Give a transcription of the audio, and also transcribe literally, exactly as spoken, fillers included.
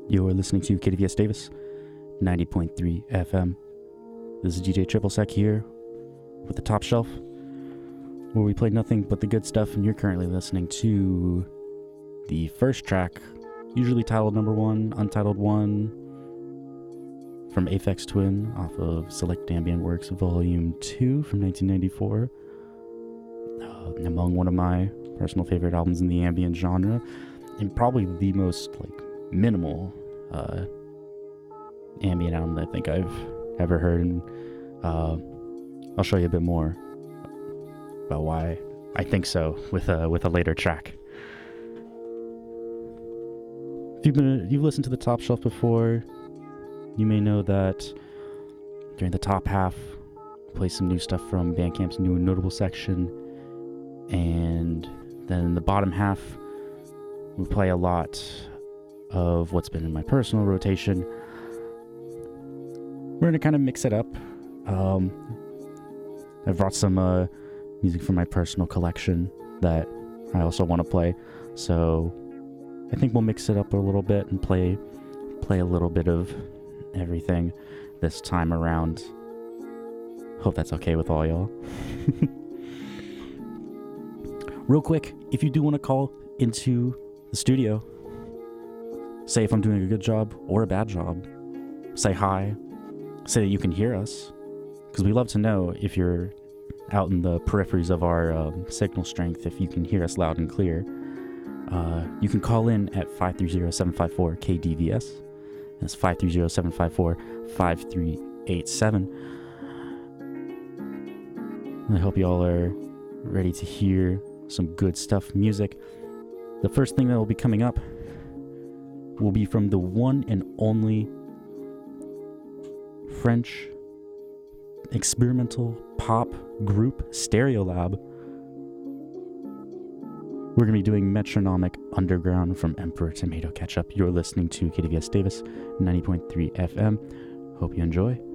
You're listening to K D V S Davis, ninety point three F M. This is D J Triple Sec here with the Top Shelf, where we play nothing but the good stuff, and you're currently listening to the first track, usually titled number one, untitled one, from Aphex Twin off of Select Ambient Works Volume two from nineteen ninety-four. Uh, among one of my personal favorite albums in the ambient genre, and probably the most like minimal uh, ambient album that I think I've ever heard. And uh, I'll show you a bit more about why I think so with a with a later track. If you've been you've listened to the Top Shelf before, you may know that during the top half, we play some new stuff from Bandcamp's new and notable section, and then in the bottom half, we play a lot of what's been in my personal rotation. We're going to kind of mix it up. Um, I've brought some uh, music from my personal collection that I also want to play. So I think we'll mix it up a little bit and play play a little bit of everything this time around. Hope that's okay with all y'all. Real quick, if you do want to call into the studio, say if I'm doing a good job or a bad job, say hi, say that you can hear us, because we love to know if you're out in the peripheries of our um, signal strength, if you can hear us loud and clear. Uh, you can call in at five three zero, seven five four, K D V S. That's five three zero, seven five four, five three eight seven. I hope y'all are ready to hear some good stuff, music. The first thing that will be coming up will be from the one and only French experimental pop group Stereolab. We're going to be doing Metronomic Underground from Emperor Tomato Ketchup. You're listening to K D V S Davis, ninety point three F M. Hope you enjoy.